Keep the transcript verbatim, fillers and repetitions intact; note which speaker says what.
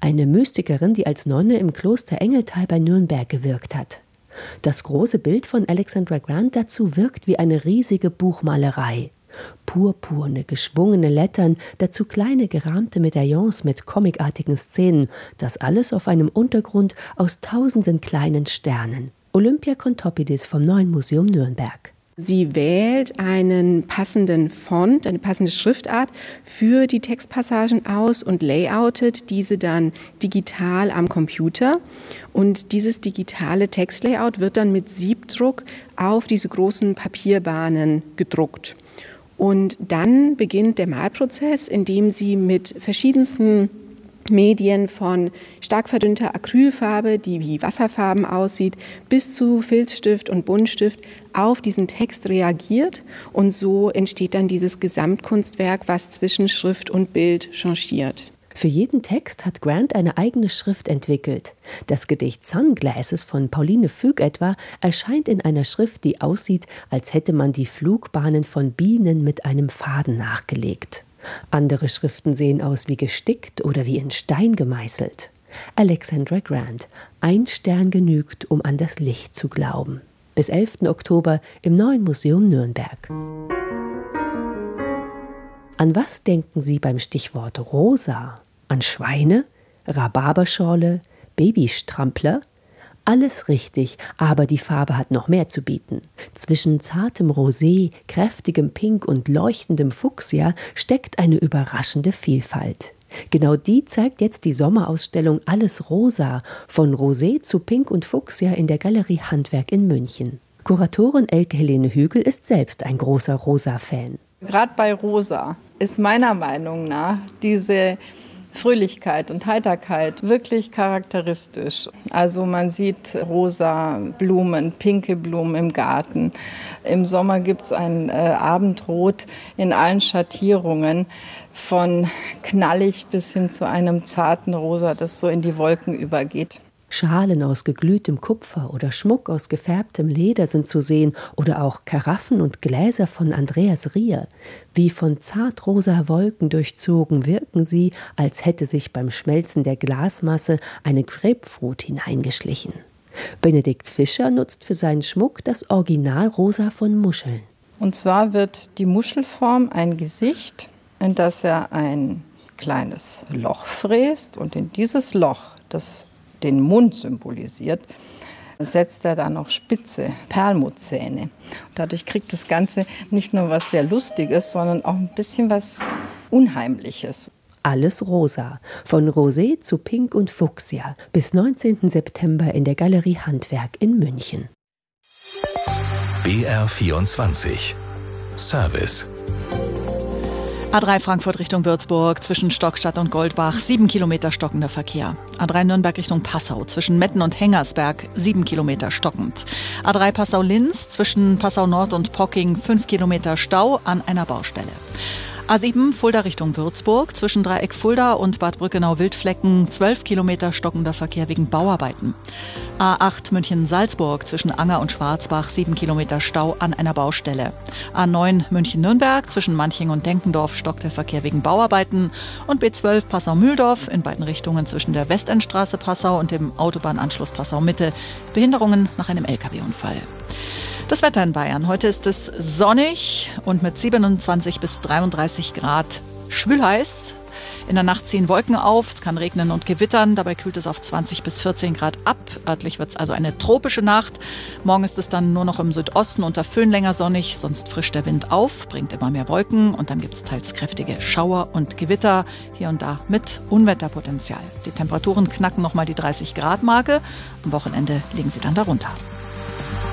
Speaker 1: eine Mystikerin, die als Nonne im Kloster Engeltal bei Nürnberg gewirkt hat. Das große Bild von Alexandra Grant dazu wirkt wie eine riesige Buchmalerei. Purpurne, geschwungene Lettern, dazu kleine gerahmte Medaillons mit comicartigen Szenen, das alles auf einem Untergrund aus tausenden kleinen Sternen. Olympia Contopidis vom Neuen Museum Nürnberg.
Speaker 2: Sie wählt einen passenden Font, eine passende Schriftart für die Textpassagen aus und layoutet diese dann digital am Computer. Und dieses digitale Textlayout wird dann mit Siebdruck auf diese großen Papierbahnen gedruckt. Und dann beginnt der Malprozess, in dem sie mit verschiedensten Medien von stark verdünnter Acrylfarbe, die wie Wasserfarben aussieht, bis zu Filzstift und Buntstift auf diesen Text reagiert. Und so entsteht dann dieses Gesamtkunstwerk, was zwischen Schrift und Bild changiert.
Speaker 1: Für jeden Text hat Grant eine eigene Schrift entwickelt. Das Gedicht Sunglasses von Pauline Fugue etwa erscheint in einer Schrift, die aussieht, als hätte man die Flugbahnen von Bienen mit einem Faden nachgelegt. Andere Schriften sehen aus wie gestickt oder wie in Stein gemeißelt. Alexandra Grant, ein Stern genügt, um an das Licht zu glauben. Bis elften Oktober im Neuen Museum Nürnberg. An was denken Sie beim Stichwort rosa? An Schweine? Rhabarberschorle? Babystrampler? Alles richtig, aber die Farbe hat noch mehr zu bieten. Zwischen zartem Rosé, kräftigem Pink und leuchtendem Fuchsia steckt eine überraschende Vielfalt. Genau die zeigt jetzt die Sommerausstellung Alles Rosa, von Rosé zu Pink und Fuchsia in der Galerie Handwerk in München. Kuratorin Elke Helene Hügel ist selbst ein großer Rosa-Fan.
Speaker 3: Gerade bei Rosa ist meiner Meinung nach diese Fröhlichkeit und Heiterkeit wirklich charakteristisch. Also man sieht rosa Blumen, pinke Blumen im Garten. Im Sommer gibt es ein äh, Abendrot in allen Schattierungen, von knallig bis hin zu einem zarten Rosa, das so in die Wolken übergeht.
Speaker 1: Schalen aus geglühtem Kupfer oder Schmuck aus gefärbtem Leder sind zu sehen oder auch Karaffen und Gläser von Andreas Rier. Wie von zartrosa Wolken durchzogen wirken sie, als hätte sich beim Schmelzen der Glasmasse eine Grapefruit hineingeschlichen. Benedikt Fischer nutzt für seinen Schmuck das Originalrosa von Muscheln.
Speaker 3: Und zwar wird die Muschelform ein Gesicht, in das er ein kleines Loch fräst, und in dieses Loch, das den Mund symbolisiert, setzt er dann noch spitze Perlmutzzähne. Dadurch kriegt das Ganze nicht nur was sehr Lustiges, sondern auch ein bisschen was Unheimliches.
Speaker 1: Alles rosa, von Rosé zu Pink und Fuchsia, bis neunzehnten September in der Galerie Handwerk in München.
Speaker 4: B R vierundzwanzig Service.
Speaker 5: A drei Frankfurt Richtung Würzburg, zwischen Stockstadt und Goldbach, sieben Kilometer stockender Verkehr. A drei Nürnberg Richtung Passau, zwischen Metten und Hengersberg, sieben Kilometer stockend. A drei Passau-Linz, zwischen Passau Nord und Pocking, fünf Kilometer Stau an einer Baustelle. A sieben Fulda Richtung Würzburg, zwischen Dreieck Fulda und Bad Brückenau-Wildflecken, zwölf Kilometer stockender Verkehr wegen Bauarbeiten. A acht München-Salzburg, zwischen Anger und Schwarzbach, sieben Kilometer Stau an einer Baustelle. A neun München-Nürnberg, zwischen Manching und Denkendorf stockt der Verkehr wegen Bauarbeiten. Und B zwölf Passau-Mühldorf, in beiden Richtungen zwischen der Westendstraße Passau und dem Autobahnanschluss Passau-Mitte, Behinderungen nach einem L K W-Unfall. Das Wetter in Bayern. Heute ist es sonnig und mit siebenundzwanzig bis dreiunddreißig Grad schwülheiß. In der Nacht ziehen Wolken auf, es kann regnen und gewittern, dabei kühlt es auf zwanzig bis vierzehn Grad ab. Örtlich wird es also eine tropische Nacht. Morgen ist es dann nur noch im Südosten unter Föhn länger sonnig, sonst frischt der Wind auf, bringt immer mehr Wolken und dann gibt es teils kräftige Schauer und Gewitter, hier und da mit Unwetterpotenzial. Die Temperaturen knacken nochmal die dreißig Grad Marke, am Wochenende liegen sie dann darunter.